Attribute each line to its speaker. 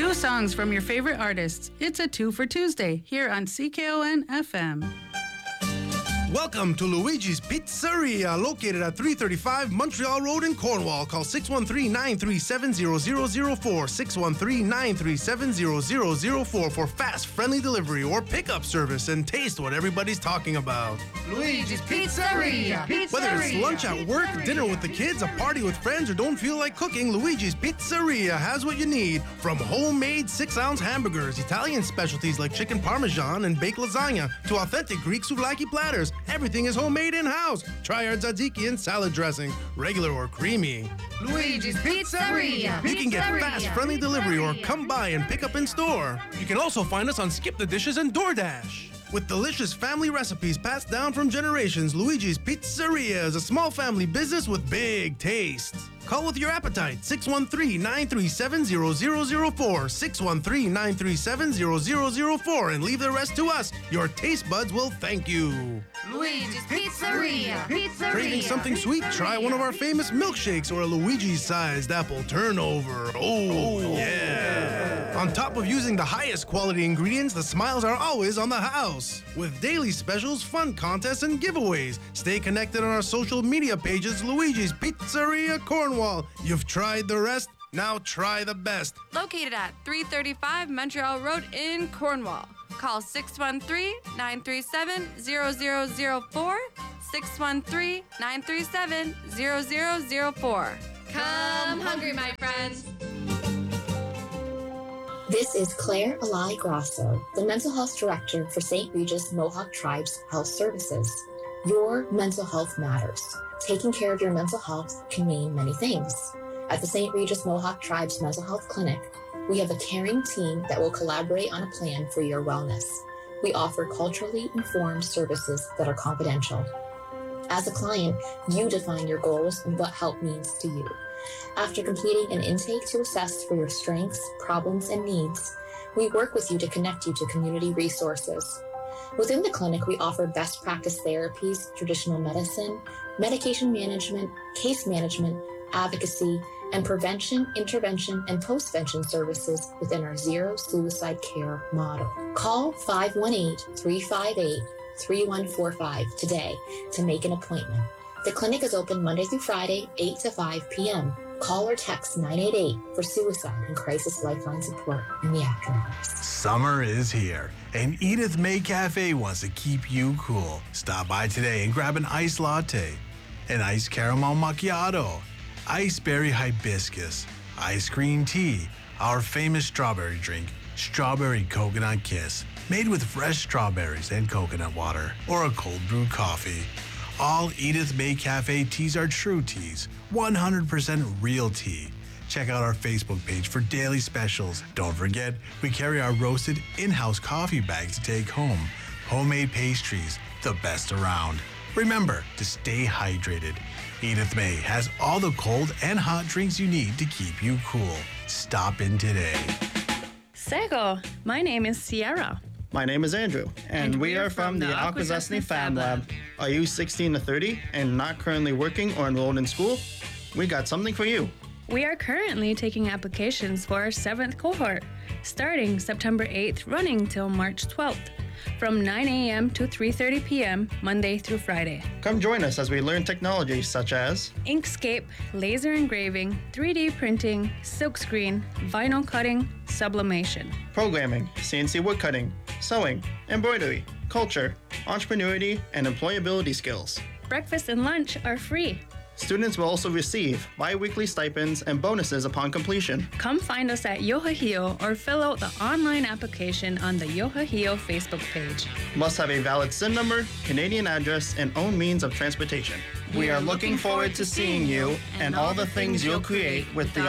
Speaker 1: Two songs from your favorite artists. It's a 2 for Tuesday here on CKON FM.
Speaker 2: Welcome to Luigi's Pizzeria, located at 335 Montreal Road in Cornwall. Call 613-937-0004, 613-937-0004 for fast, friendly delivery or pickup service and taste what everybody's talking about.
Speaker 3: Luigi's Pizzeria.
Speaker 2: Whether it's lunch at work, dinner with the kids, a party with friends, or don't feel like cooking, Luigi's Pizzeria has what you need. From homemade 6-ounce hamburgers, Italian specialties like chicken parmesan and baked lasagna, to authentic Greek souvlaki platters. Everything is homemade in-house. Try our tzatziki and salad dressing, regular or creamy.
Speaker 3: Luigi's Pizzeria.
Speaker 2: You can get fast, friendly delivery or come by and pick up in store. You can also find us on Skip the Dishes and DoorDash. With delicious family recipes passed down from generations, Luigi's Pizzeria is a small family business with big taste. Call with your appetite, 613-937-0004, 613-937-0004, and leave the rest to us. Your taste buds will thank you.
Speaker 3: Luigi's Pizzeria.
Speaker 2: Craving something sweet? Try one of our famous milkshakes or a Luigi-sized apple turnover. Oh, yeah. On top of using the highest quality ingredients, the smiles are always on the house. With daily specials, fun contests, and giveaways. Stay connected on our social media pages, Luigi's Pizzeria Cornwall. You've tried the rest, now try the best.
Speaker 4: Located at 335 Montreal Road in Cornwall. Call 613-937-0004, 613-937-0004.
Speaker 5: Come hungry, my friends.
Speaker 6: This is Claire Alai Grasso, the Mental Health Director for St. Regis Mohawk Tribes Health Services. Your mental health matters. Taking care of your mental health can mean many things. At the St. Regis Mohawk Tribes Mental Health Clinic, we have a caring team that will collaborate on a plan for your wellness. We offer culturally informed services that are confidential. As a client, you define your goals and what help means to you. After completing an intake to assess for your strengths, problems, and needs, we work with you to connect you to community resources. Within the clinic, we offer best practice therapies, traditional medicine, medication management, case management, advocacy, and prevention, intervention, and postvention services within our Zero Suicide Care model. Call 518-358-3145 today to make an appointment. The clinic is open Monday through Friday, 8 to 5 p.m. Call or text 988 for suicide and crisis lifeline support in the afternoons.
Speaker 7: Summer is here, and Edith May Cafe wants to keep you cool. Stop by today and grab an iced latte, an iced caramel macchiato, iced berry hibiscus, iced green tea, our famous strawberry drink, Strawberry Coconut Kiss, made with fresh strawberries and coconut water, or a cold brew coffee. All Edith May Cafe teas are true teas, 100% real tea. Check out our Facebook page for daily specials. Don't forget, we carry our roasted in-house coffee bags to take home. Homemade pastries, the best around. Remember to stay hydrated. Edith May has all the cold and hot drinks you need to keep you cool. Stop in today.
Speaker 8: Sego, my name is Sierra.
Speaker 9: My name is Andrew, and we are from the Akwesasne Fab Lab. Are you 16 to 30 and not currently working or enrolled in school? We got something for you.
Speaker 8: We are currently taking applications for our 7th cohort, starting September 8th, running till March 12th, from 9 a.m. to 3:30 p.m., Monday through Friday.
Speaker 9: Come join us as we learn technologies such as
Speaker 8: Inkscape, laser engraving, 3D printing, silkscreen, vinyl cutting, sublimation,
Speaker 9: programming, CNC wood cutting, sewing, embroidery, culture, entrepreneurship, and employability skills.
Speaker 8: Breakfast and lunch are free.
Speaker 9: Students will also receive bi-weekly stipends and bonuses upon completion.
Speaker 8: Come find us at Yohahio or fill out the online application on the Yohahio Facebook page.
Speaker 9: Must have a valid SIN number, Canadian address, and own means of transportation. We are looking forward to seeing you and all the things you'll create with the